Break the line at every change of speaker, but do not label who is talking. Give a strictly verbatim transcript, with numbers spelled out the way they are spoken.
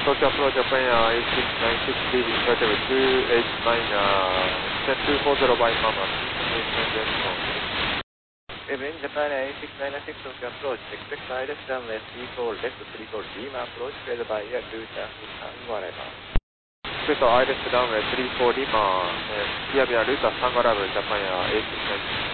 Tokyo Approach Japan uh, eight six nine six leaving Gotcha two eight nine uh, ten two four zero by Mama.
Evening Japan eight six nine six Tokyo Approach, expect guidance runway three four left three four Lima approach, cleared by air two Changi San whatever.
Expect guidance runway three four Lima, clear via Ruta San whatever Japan uh, eight six nine six.